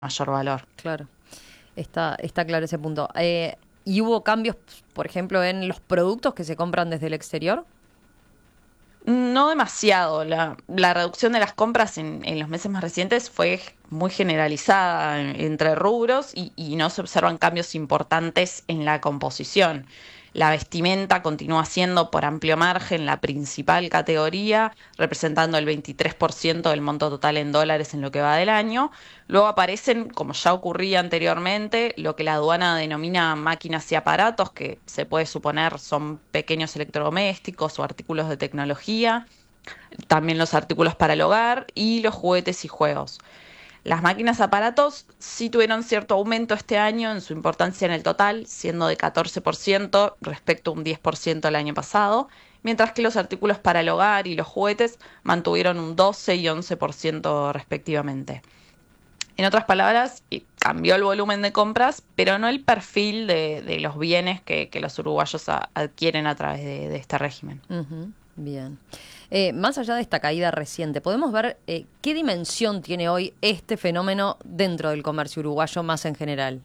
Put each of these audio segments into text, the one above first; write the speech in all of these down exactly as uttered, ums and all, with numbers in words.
mayor valor. Claro, está, está claro ese punto. Eh, ¿y hubo cambios, por ejemplo, en los productos que se compran desde el exterior? No demasiado. La, la reducción de las compras en, en los meses más recientes fue muy generalizada en- entre rubros y, y no se observan cambios importantes en la composición. La vestimenta continúa siendo por amplio margen la principal categoría, representando el veintitrés por ciento del monto total en dólares en lo que va del año. Luego aparecen, como ya ocurría anteriormente, lo que la aduana denomina máquinas y aparatos, que se puede suponer son pequeños electrodomésticos o artículos de tecnología, también los artículos para el hogar y los juguetes y juegos. Las máquinas aparatos sí tuvieron cierto aumento este año en su importancia en el total, siendo de catorce por ciento respecto a un diez por ciento el año pasado, mientras que los artículos para el hogar y los juguetes mantuvieron un doce y once por ciento respectivamente. En otras palabras, cambió el volumen de compras, pero no el perfil de, de los bienes que, que los uruguayos a, adquieren a través de, de este régimen. Ujú, bien. Eh, más allá de esta caída reciente, ¿podemos ver eh, qué dimensión tiene hoy este fenómeno dentro del comercio uruguayo más en general?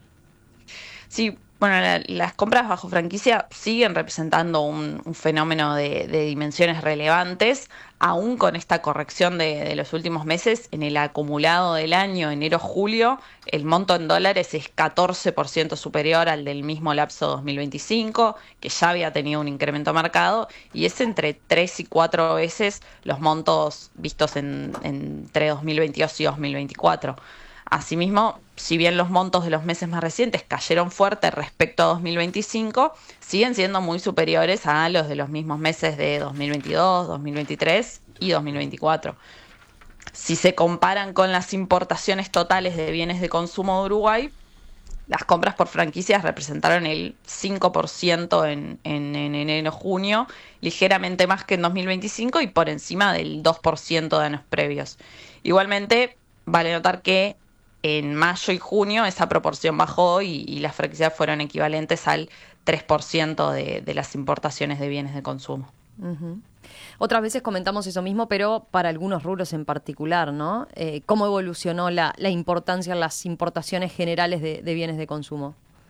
Sí, bueno, la- las compras bajo franquicia siguen representando un, un fenómeno de, de dimensiones relevantes, aún con esta corrección de, de los últimos meses. En el acumulado del año, enero-julio, el monto en dólares es catorce por ciento superior al del mismo lapso dos mil veinticinco, que ya había tenido un incremento marcado, y es entre tres y cuatro veces los montos vistos en, entre dos mil veintidós y dos mil veinticuatro. Asimismo, si bien los montos de los meses más recientes cayeron fuerte respecto a dos mil veinticinco, siguen siendo muy superiores a los de los mismos meses de dos mil veintidós, dos mil veintitrés y dos mil veinticuatro. Si se comparan con las importaciones totales de bienes de consumo de Uruguay, las compras por franquicias representaron el cinco por ciento en, en, en enero-junio, ligeramente más que en dos mil veinticinco y por encima del dos por ciento de años previos. Igualmente, vale notar que en mayo y junio esa proporción bajó y, y las franquicias fueron equivalentes al tres por ciento de, de las importaciones de bienes de consumo. Ujú. Otras veces comentamos eso mismo, pero para algunos rubros en particular, ¿no? Eh, ¿cómo evolucionó la, la importancia en las importaciones generales de, de bienes de consumo?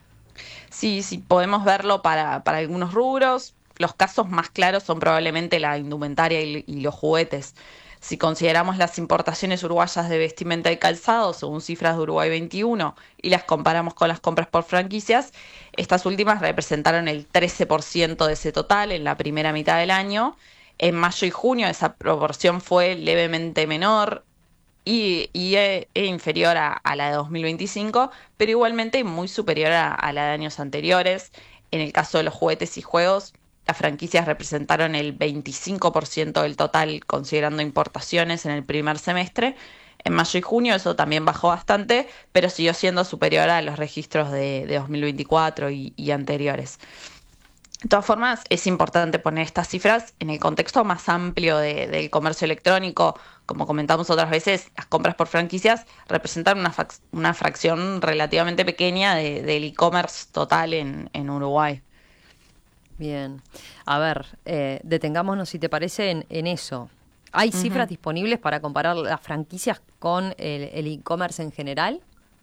Sí, sí, podemos verlo para, para algunos rubros. Los casos más claros son probablemente la indumentaria y, y los juguetes. Si consideramos las importaciones uruguayas de vestimenta y calzado, según cifras de Uruguay veintiuno, y las comparamos con las compras por franquicias, estas últimas representaron el trece por ciento de ese total en la primera mitad del año. En mayo y junio esa proporción fue levemente menor, y, y e, e inferior a, a la de dos mil veinticinco, pero igualmente muy superior a, a la de años anteriores. En el caso de los juguetes y juegos, las franquicias representaron el veinticinco por ciento del total, considerando importaciones en el primer semestre. En mayo y junio eso también bajó bastante, pero siguió siendo superior a los registros de, de dos mil veinticuatro y, y anteriores. De todas formas, es importante poner estas cifras en el contexto más amplio de- del comercio electrónico. Como comentamos otras veces, las compras por franquicias representan una, fac- una fracción relativamente pequeña de- del e-commerce total en, en Uruguay. Bien. A ver, eh, detengámonos, si te parece, en, en eso. ¿Hay cifras Ujú. disponibles para comparar las franquicias con el el e-commerce en general?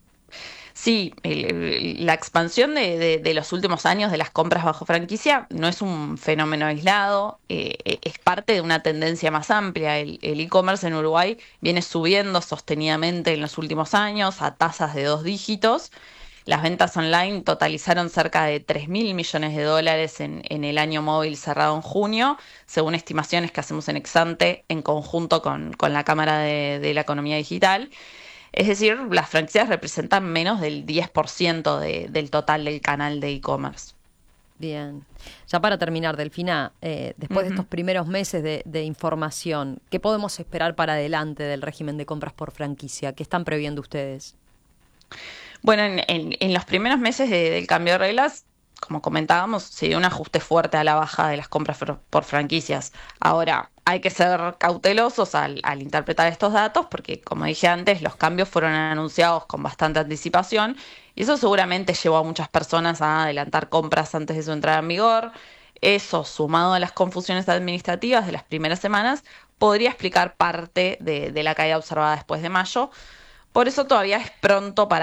Sí, el- el- la expansión de, de- de los últimos años de las compras bajo franquicia no es un fenómeno aislado, eh, eh, es parte de una tendencia más amplia. El el e-commerce en Uruguay viene subiendo sostenidamente en los últimos años a tasas de dos dígitos. Las ventas online totalizaron cerca de tres mil millones de dólares en, en el año móvil cerrado en junio, según estimaciones que hacemos en Exante en conjunto con, con la Cámara de de la Economía Digital. Es decir, las franquicias representan menos del diez por ciento de, del total del canal de e-commerce. Bien. Ya para terminar, Delfina, eh, después de estos Ujú. primeros meses de, de información, ¿qué podemos esperar para adelante del régimen de compras por franquicia? ¿Qué están previendo ustedes? Bueno, en, en- en los primeros meses de- del cambio de reglas, como comentábamos, se dio un ajuste fuerte a la baja de las compras por, por franquicias. Ahora, hay que ser cautelosos al, al interpretar estos datos porque, como dije antes, los cambios fueron anunciados con bastante anticipación y eso seguramente llevó a muchas personas a adelantar compras antes de su entrada en vigor. Eso, sumado a las confusiones administrativas de las primeras semanas, podría explicar parte de, de la caída observada después de mayo. Por eso todavía es pronto para